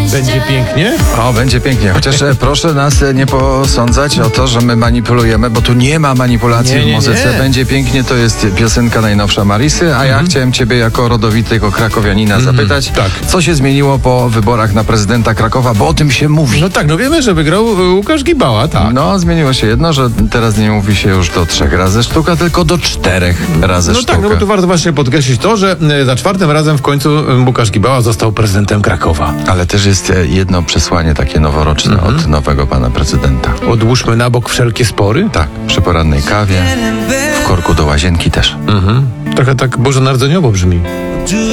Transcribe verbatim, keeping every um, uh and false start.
Będzie pięknie? O, będzie pięknie. Chociaż e, proszę nas e, nie posądzać o to, że my manipulujemy, bo tu nie ma manipulacji Nie, nie, w muzyce. nie. Będzie pięknie to jest piosenka najnowsza Marisy, a ja chciałem ciebie jako rodowitego krakowianina zapytać, tak. co się zmieniło po wyborach na prezydenta Krakowa, bo o tym się mówi. No tak, no wiemy, że wygrał y, Łukasz Gibała, tak. No, zmieniło się jedno, że teraz nie mówi się już do trzech razy sztuka, tylko do czterech razy No sztuka. tak, no bo tu warto właśnie podkreślić to, że y, za czwartym razem w końcu y, Łukasz Gibała został prezydentem Krakowa. Ale też jest e, jedno przesłanie takie noworoczne od nowego pana prezydenta. Odłóżmy na bok wszelkie spory. Tak, przy porannej kawie, w korku do łazienki też. Mhm. Trochę tak bożonarodzeniowo brzmi.